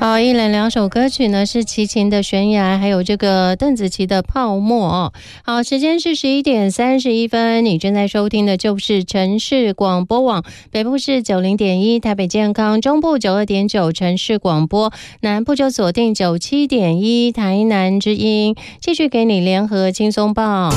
好，一连两首歌曲呢是齐秦的悬崖，还有这个邓紫棋的泡沫哦。好，时间是11点31分，你正在收听的就是城市广播网，北部是90.1台北健康，中部92.9城市广播，南部就锁定97.1台南之音，继续给你联合轻松报。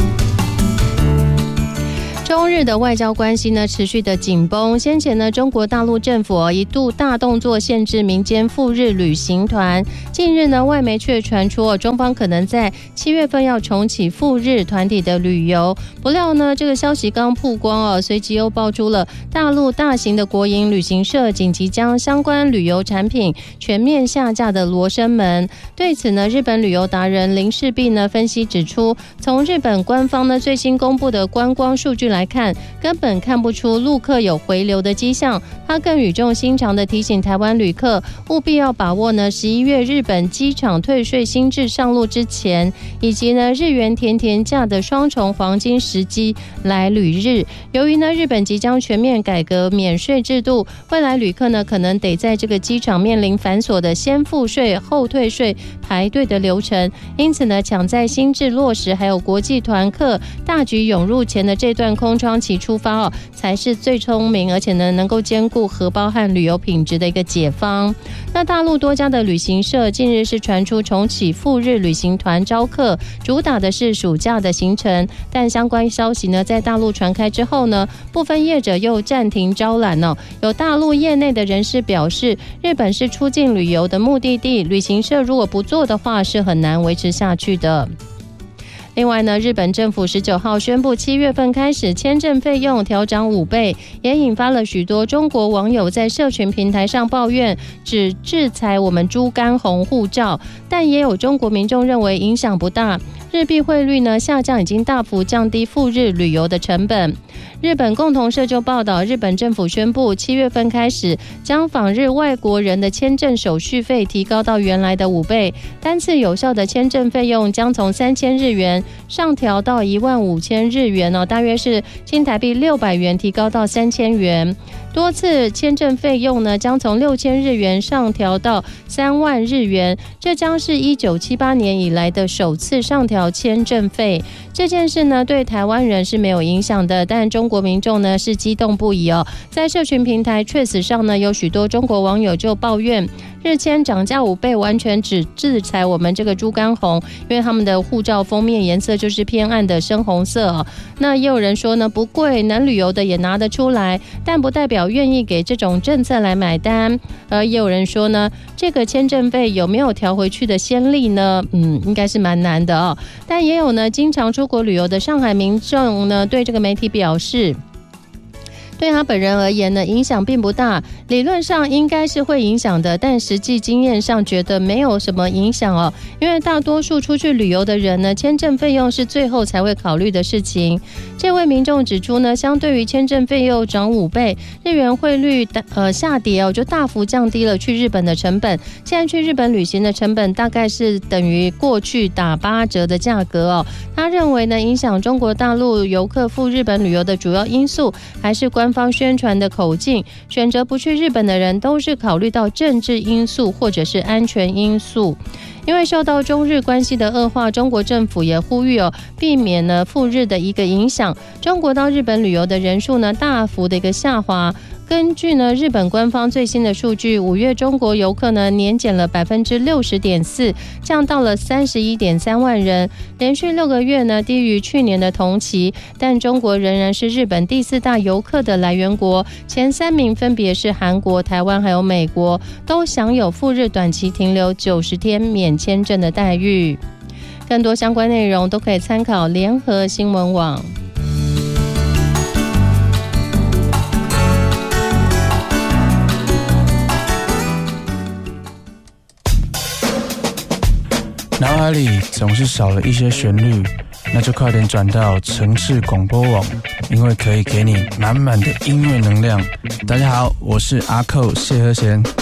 中日的外交关系呢持续的紧绷，先前呢中国大陆政府一度大动作限制民间赴日旅行团，近日呢外媒却传出中方可能在7月份要重启赴日团体的旅游，不料呢这个消息刚曝光随即又爆出了大陆大型的国营旅行社紧急将相关旅游产品全面下架的罗生门。对此呢日本旅游达人林世璧呢分析指出，从日本官方呢最新公布的观光数据来看，根本看不出陆客有回流的迹象。他更语重心长地提醒台湾旅客，务必要把握呢11月日本机场退税新制上路之前，以及呢日元甜甜价的双重黄金时机来旅日。由于呢日本即将全面改革免税制度，未来旅客呢可能得在这个机场面临繁琐的先付税后退税排队的流程，因此呢抢在新制落实还有国际团客大举涌入前的这段空窗期出发才是最聪明，而且呢能够兼顾荷包和旅游品质的一个解方。那大陆多家的旅行社近日是传出重启赴日旅行团招客，主打的是暑假的行程，但相关消息呢在大陆传开之后呢，部分业者又暂停招揽有大陆业内的人士表示，日本是出境旅游的目的地，旅行社如果不做的话是很难维持下去的。另外呢，日本政府19号宣布7月份开始签证费用调涨5倍，也引发了许多中国网友在社群平台上抱怨，只制裁我们猪肝红护照，但也有中国民众认为影响不大。日币汇率呢下降已经大幅降低赴日旅游的成本。日本共同社就报道，日本政府宣布7月份开始将访日外国人的签证手续费提高到原来的5倍，单次有效的签证费用将从3000日元上调到15000日元大约是新台币600元提高到3000元。多次签证费用呢将从6000日元上调到3万日元，这将是1978年以来的首次上调签证费。这件事呢对台湾人是没有影响的，但中国民众呢是激动不已在社群平台 Threads 上呢有许多中国网友就抱怨，日签涨价5倍完全只制裁我们这个猪肝红，因为他们的护照封面颜色就是偏暗的深红色那也有人说呢不贵，能旅游的也拿得出来，但不代表愿意给这种政策来买单。而也有人说呢，这个签证费有没有调回去的先例呢？应该是蛮难的但也有呢经常出国旅游的上海民众呢对这个媒体表示，对他本人而言呢，影响并不大，理论上应该是会影响的，但实际经验上觉得没有什么影响因为大多数出去旅游的人呢，签证费用是最后才会考虑的事情。这位民众指出呢，相对于签证费用涨5倍，日元汇率下跌就大幅降低了去日本的成本。现在去日本旅行的成本大概是等于过去打8折的价格他认为呢，影响中国大陆游客赴日本旅游的主要因素还是官方宣传的口径，选择不去日本的人都是考虑到政治因素或者是安全因素。因为受到中日关系的恶化，中国政府也呼吁避免呢赴日的一个影响，中国到日本旅游的人数呢大幅的一个下滑。根据呢日本官方最新的数据，5月中国游客呢年减了 60.4%， 降到了 31.3万人，连续6个月呢低于去年的同期，但中国仍然是日本第4大游客的来源国，前3名分别是韩国、台湾还有美国，都享有赴日短期停留90天免签证的待遇。更多相关内容都可以参考联合新闻网。 脑海里总是少了一些旋律，那就快点转到城市广播网，因为可以给你满满的音乐能量。大家好，我是阿寇谢和弦。